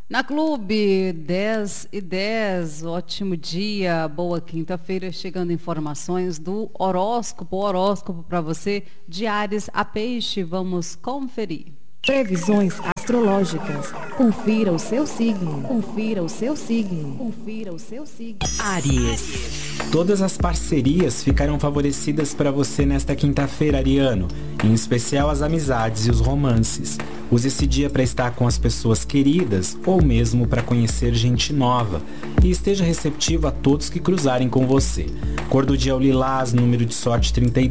Na Clube 10:10, ótimo dia, boa quinta-feira, chegando informações do horóscopo para você, de Áries a Peixe, vamos conferir. Previsões astrológicas. Confira o seu signo. Confira o seu signo. Confira o seu signo. Áries. Todas as parcerias ficarão favorecidas para você nesta quinta-feira, ariano, em especial as amizades e os romances. Use esse dia para estar com as pessoas queridas ou mesmo para conhecer gente nova. E esteja receptivo a todos que cruzarem com você. Cor do dia é o lilás, número de sorte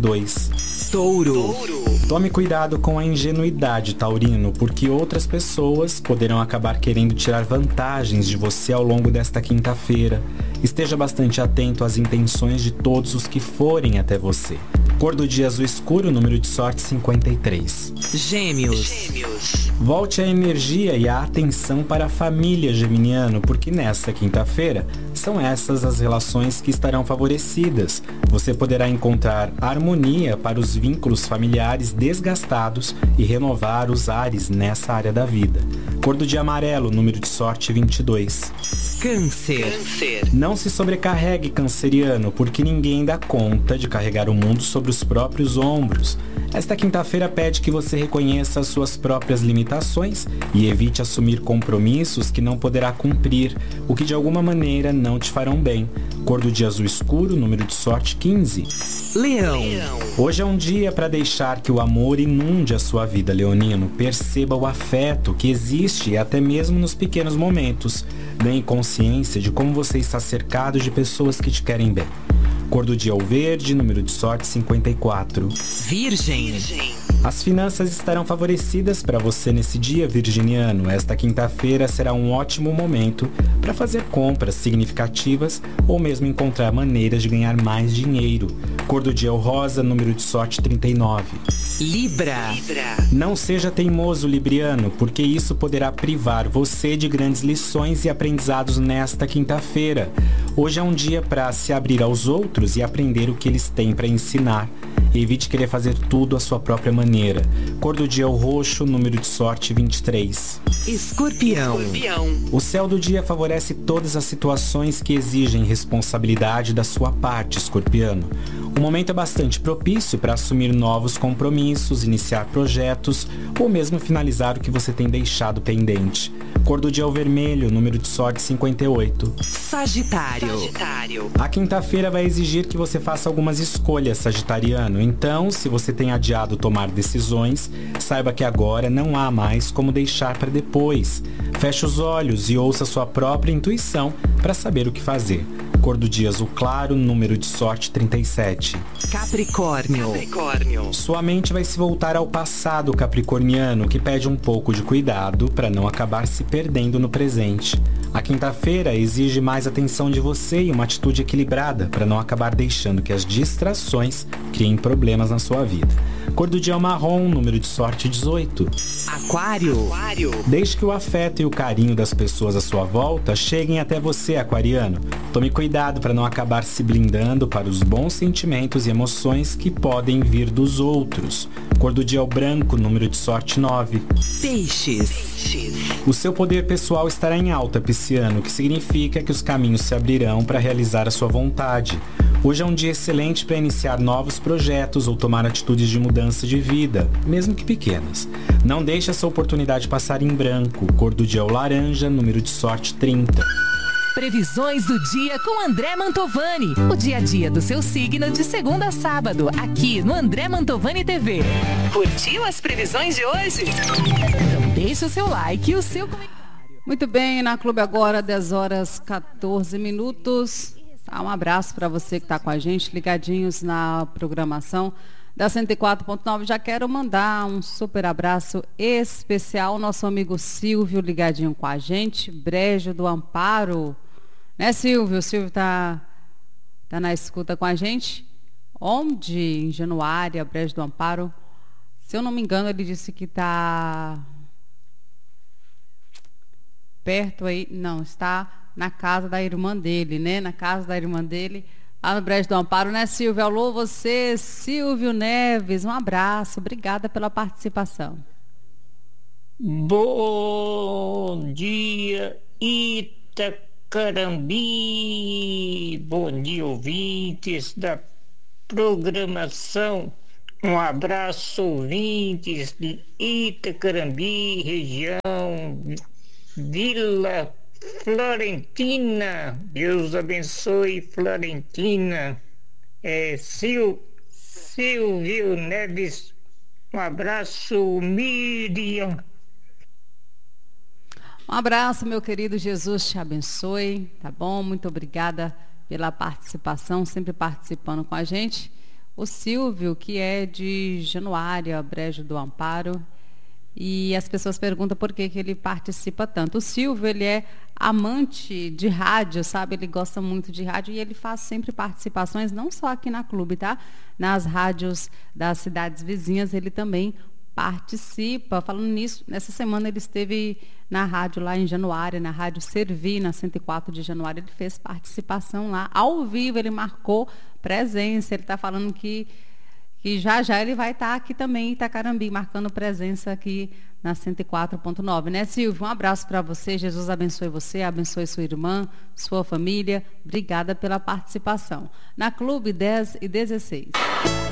32. Touro. Tome cuidado com a ingenuidade, taurino, porque outras pessoas poderão acabar querendo tirar vantagens de você ao longo desta quinta-feira. Esteja bastante atento às intenções de todos os que forem até você. Cor do dia azul escuro, número de sorte 53. Gêmeos. Volte a energia e a atenção para a família, geminiano, porque nesta quinta-feira são essas as relações que estarão favorecidas. Você poderá encontrar harmonia para os vínculos familiares desgastados e renovar os ares nessa área da vida. Cor do dia amarelo, número de sorte 22. Câncer. Não se sobrecarregue, canceriano, porque ninguém dá conta de carregar o mundo sobre os próprios ombros. Esta quinta-feira pede que você reconheça as suas próprias limitações e evite assumir compromissos que não poderá cumprir, o que de alguma maneira não te farão bem. Cor do dia azul escuro, número de sorte 15. Leão. Hoje é um dia para deixar que o amor inunde a sua vida, leonino. Perceba o afeto que existe até mesmo nos pequenos momentos. Ganhe consciência de como você está cercado de pessoas que te querem bem. Cor do dia é o verde, número de sorte 54. Virgem. As finanças estarão favorecidas para você nesse dia, virginiano. Esta quinta-feira será um ótimo momento para fazer compras significativas ou mesmo encontrar maneiras de ganhar mais dinheiro. Cor do dia é o rosa, número de sorte 39. Libra. Não seja teimoso, libriano, porque isso poderá privar você de grandes lições e aprendizados nesta quinta-feira. Hoje é um dia para se abrir aos outros e aprender o que eles têm para ensinar. Evite querer fazer tudo à sua própria maneira. Cor do dia é o roxo, número de sorte 23. Escorpião. O céu do dia favorece todas as situações que exigem responsabilidade da sua parte, escorpiano. O momento é bastante propício para assumir novos compromissos, iniciar projetos ou mesmo finalizar o que você tem deixado pendente. Cor do dia é o vermelho, número de sorte 58. Sagitário. A quinta-feira vai exigir que você faça algumas escolhas, sagitariano. Então, se você tem adiado tomar decisões, saiba que agora não há mais como deixar para depois. Feche os olhos e ouça sua própria intuição para saber o que fazer. Cor do dia azul claro, número de sorte 37. Capricórnio. Sua mente vai se voltar ao passado, capricorniano, que pede um pouco de cuidado para não acabar se perdendo no presente. A quinta-feira exige mais atenção de você e uma atitude equilibrada para não acabar deixando que as distrações criem problemas na sua vida. Cor do dia é o marrom, número de sorte 18. Aquário. Deixe que o afeto e o carinho das pessoas à sua volta cheguem até você, aquariano. Tome cuidado para não acabar se blindando para os bons sentimentos e emoções que podem vir dos outros. Cor do dia é o branco, número de sorte 9. Peixes. O seu poder pessoal estará em alta, pisciano, o que significa que os caminhos se abrirão para realizar a sua vontade. Hoje é um dia excelente para iniciar novos projetos ou tomar atitudes de mudança de vida, mesmo que pequenas. Não deixe essa oportunidade passar em branco. Cor do dia é o laranja, número de sorte 30. Previsões do dia com André Mantovani. O dia a dia do seu signo de segunda a sábado, aqui no André Mantovani TV. Curtiu as previsões de hoje? Então deixe o seu like e o seu comentário. Muito bem, na Clube agora, 10h14. Um abraço para você que está com a gente, ligadinhos na programação da 104.9. Já quero mandar um super abraço especial ao nosso amigo Silvio, ligadinho com a gente, Brejo do Amparo. Né, Silvio? O Silvio tá na escuta com a gente. Onde? Em Januária, Brejo do Amparo. Se eu não me engano, ele disse que está perto aí. Não, está na casa da irmã dele, né? Na casa da irmã dele, lá no Brejo do Amparo, né, Silvio? Alô, você, Silvio Neves, um abraço, obrigada pela participação. Bom dia, Itacarambi. Bom dia, ouvintes da programação. Um abraço, ouvintes de Itacarambi, região Vila Florentina. Deus abençoe Florentina. Silvio Neves. Um abraço, Miriam. Um abraço, meu querido, Jesus te abençoe, tá bom? Muito obrigada pela participação, sempre participando com a gente. O Silvio, que é de Januária, Brejo do Amparo, e as pessoas perguntam por que ele participa tanto. O Silvio, ele é amante de rádio, sabe? Ele gosta muito de rádio e ele faz sempre participações, não só aqui na Clube, tá? Nas rádios das cidades vizinhas, ele também participa. Falando nisso, nessa semana ele esteve na rádio lá em Januária, na rádio Servi, na 104 de Januária. Ele fez participação lá, ao vivo, ele marcou presença. Ele está falando que já ele vai estar aqui também em Itacarambi, marcando presença aqui na 104.9, né, Silvio? Um abraço para você, Jesus abençoe você, abençoe sua irmã, sua família. Obrigada pela participação. Na Clube 10 e 16.